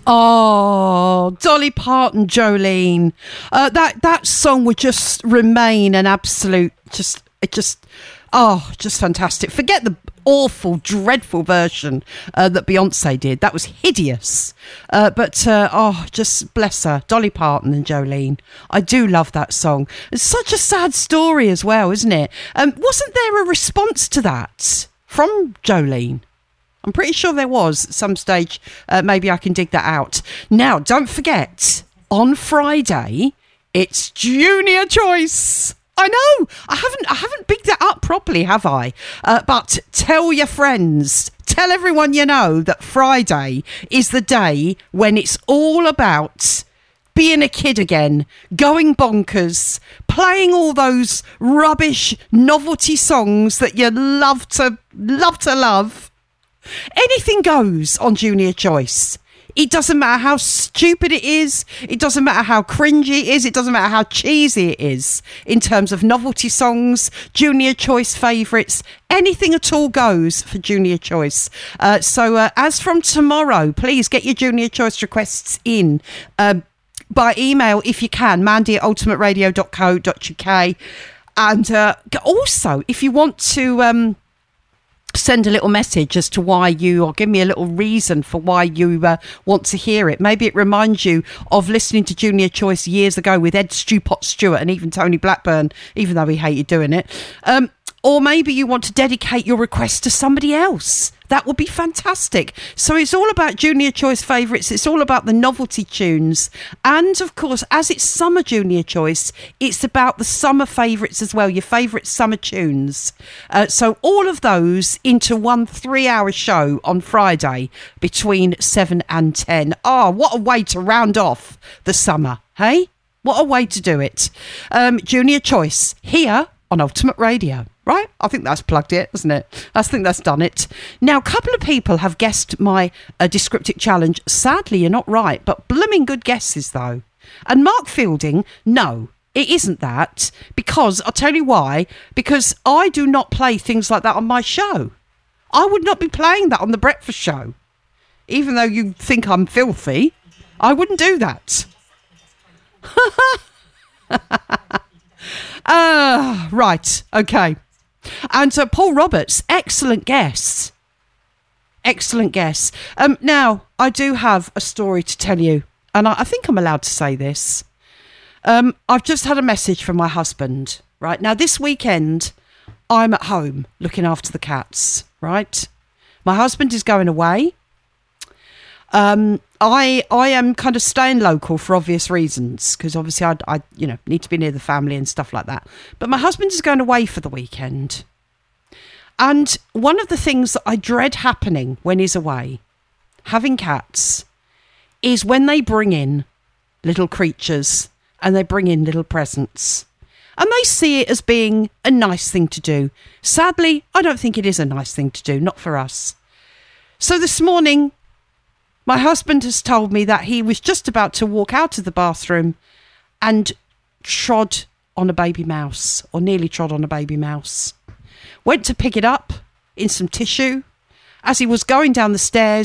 Oh, Dolly Parton, Jolene. That song would just remain an absolute, just fantastic. Forget the awful, dreadful version that Beyonce did. That was hideous. But just bless her, Dolly Parton and Jolene. I do love that song. It's such a sad story as well, isn't it? Wasn't there a response to that from Jolene? I'm pretty sure there was at some stage. Maybe I can dig that out. Now, don't forget, on Friday, it's Junior Choice. I know. I haven't bigged that up properly, have I? But tell your friends, tell everyone you know that Friday is the day when it's all about being a kid again, going bonkers, playing all those rubbish novelty songs that you love to love. Anything goes on Junior Choice. It doesn't matter how stupid it is. It doesn't matter how cringy it is. It doesn't matter how cheesy it is in terms of novelty songs, Junior Choice favourites. Anything at all goes for Junior Choice. So as from tomorrow, please get your Junior Choice requests in by email if you can, mandy@ultimateradio.co.uk. And also, if you want to send a little message as to why you, or give me a little reason for why you want to hear it. Maybe it reminds you of listening to Junior Choice years ago with Ed Stewpot Stewart and even Tony Blackburn, even though he hated doing it. Or maybe you want to dedicate your request to somebody else. That would be fantastic. So it's all about Junior Choice favourites. It's all about the novelty tunes. And, of course, as it's summer Junior Choice, it's about the summer favourites as well, your favourite summer tunes. So all of those into one 3-hour show on Friday between 7 and 10. Oh, what a way to round off the summer, hey? What a way to do it. Junior Choice here on Ultimate Radio. Right? I think that's plugged it, isn't it? I think that's done it. Now, a couple of people have guessed my descriptive challenge. Sadly, you're not right, but blooming good guesses, though. And Mark Fielding, no, it isn't that. Because, I'll tell you why. Because I do not play things like that on my show. I would not be playing that on The Breakfast Show. Even though you think I'm filthy, I wouldn't do that. Right, okay. And Paul Roberts, excellent guess. Excellent guess. Now, I do have a story to tell you, and I think I'm allowed to say this. I've just had a message from my husband, right? Now, this weekend, I'm at home looking after the cats, right? My husband is going away. I am kind of staying local for obvious reasons, because obviously I need to be near the family and stuff like that. But my husband is going away for the weekend. And one of the things that I dread happening when he's away, having cats, is when they bring in little creatures and they bring in little presents. And they see it as being a nice thing to do. Sadly, I don't think it is a nice thing to do, not for us. So this morning, my husband has told me that he was just about to walk out of the bathroom and trod on a baby mouse, or nearly trod on a baby mouse. Went to pick it up in some tissue. As he was going down the stairs,